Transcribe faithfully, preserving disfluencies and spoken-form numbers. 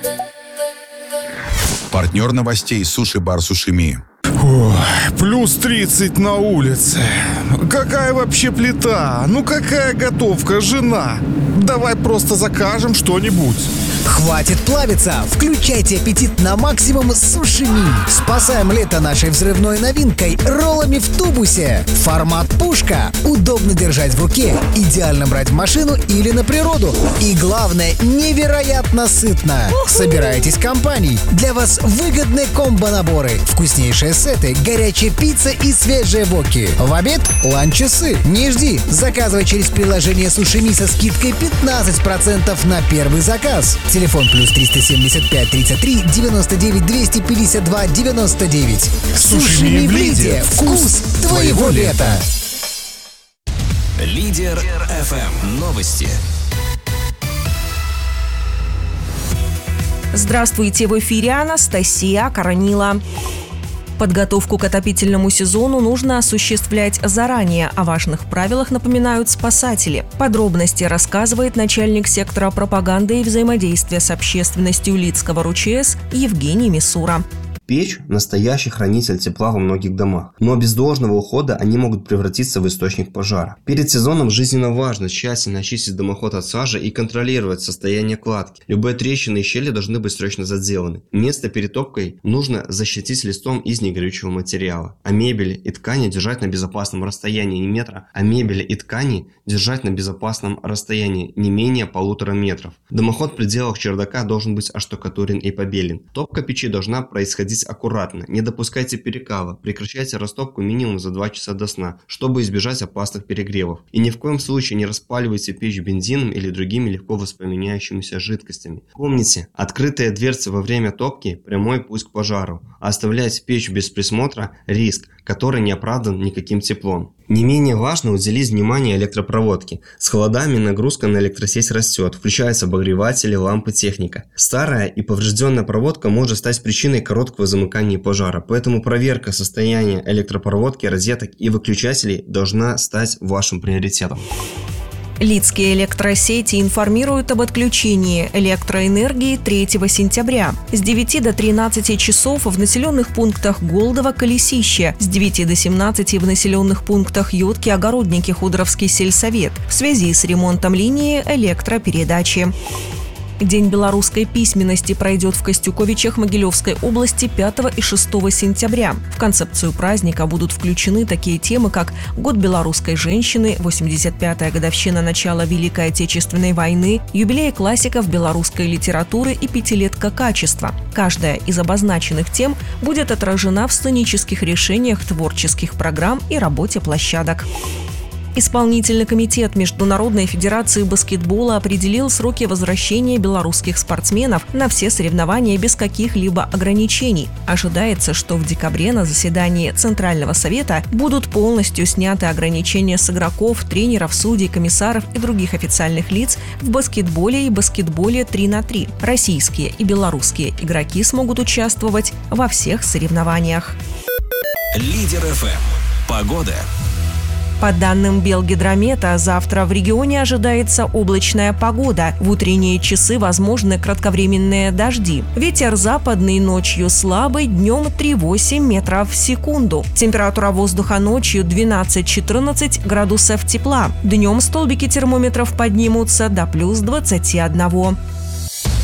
Партнер новостей «Суши-бар Сушими». Ой, плюс тридцать на улице. Какая вообще плита? Ну какая готовка, жена? Давай просто закажем что-нибудь. Хватит плавиться! Включайте аппетит на максимум с Сушими. Спасаем лето нашей взрывной новинкой — роллами в тубусе. Формат пушка. Удобно держать в руке. Идеально брать в машину или на природу. И главное, невероятно сытно. Собирайтесь компанией. Для вас выгодны комбо-наборы. Вкуснейшие сеты, горячая пицца и свежие воки. В обед — ланч-часы. Не жди. Заказывай через приложение Сушими со скидкой пятнадцать процентов на первый заказ. Телефон плюс триста семьдесят пять тридцать три девяносто девять двести пятьдесят два девяносто девять. Сушими в Лиде. Вкус твоего лета. Лидер эф эм. Новости. Здравствуйте, в эфире Анастасия Коронила. Подготовку к отопительному сезону нужно осуществлять заранее. О важных правилах напоминают спасатели. Подробности рассказывает начальник сектора пропаганды и взаимодействия с общественностью Лидского РУЧС Евгений Мисура. Печь – настоящий хранитель тепла во многих домах, но без должного ухода они могут превратиться в источник пожара. Перед сезоном жизненно важно тщательно очистить дымоход от сажи и контролировать состояние кладки. Любые трещины и щели должны быть срочно заделаны. Место перед топкой нужно защитить листом из негорючего материала. А мебели и ткани держать на безопасном расстоянии не метра, а мебели и ткани держать на безопасном расстоянии не менее полутора метров. Дымоход в пределах чердака должен быть оштукатурен и побелен. Топка печи должна происходить аккуратно, не допускайте перекала, прекращайте растопку минимум за два часа до сна, чтобы избежать опасных перегревов. И ни в коем случае не распаливайте печь бензином или другими легко воспламеняющимися жидкостями. Помните, открытые дверцы во время топки – прямой путь к пожару, а оставлять печь без присмотра – риск, который не оправдан никаким теплом. Не менее важно уделить внимание электропроводке. С холодами нагрузка на электросеть растет, включаются обогреватели, лампы, техника. Старая и поврежденная проводка может стать причиной короткого замыкания пожара, поэтому проверка состояния электропроводки, розеток и выключателей должна стать вашим приоритетом. Лидские электросети информируют об отключении электроэнергии третьего сентября с девяти до тринадцати часов в населенных пунктах Голдово, Колесище, с девяти до семнадцати в населенных пунктах Ютки, Огородники, Худровский сельсовет в связи с ремонтом линии электропередачи. День белорусской письменности пройдет в Костюковичах Могилевской области пятого и шестого сентября. В концепцию праздника будут включены такие темы, как Год белорусской женщины, восемьдесят пятая годовщина начала Великой Отечественной войны, юбилей классиков белорусской литературы и пятилетка качества. Каждая из обозначенных тем будет отражена в сценических решениях творческих программ и работе площадок. Исполнительный комитет Международной федерации баскетбола определил сроки возвращения белорусских спортсменов на все соревнования без каких-либо ограничений. Ожидается, что в декабре на заседании Центрального совета будут полностью сняты ограничения с игроков, тренеров, судей, комиссаров и других официальных лиц в баскетболе и баскетболе три на три. Российские и белорусские игроки смогут участвовать во всех соревнованиях. Лидер эф эм. Погода. По данным Белгидромета, завтра в регионе ожидается облачная погода. В утренние часы возможны кратковременные дожди. Ветер западный ночью слабый, днем три-восемь метров в секунду. Температура воздуха ночью двенадцать-четырнадцать градусов тепла. Днем столбики термометров поднимутся до плюс двадцати одного.